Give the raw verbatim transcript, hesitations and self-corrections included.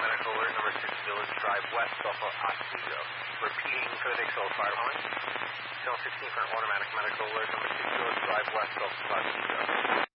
medical alert, number six Village Drive West, Sulphur Oswego. Repeating for the Dixon Fire Department. Channel sixteen for an automatic medical alert, number six Village Drive West, Sulphur Oswego.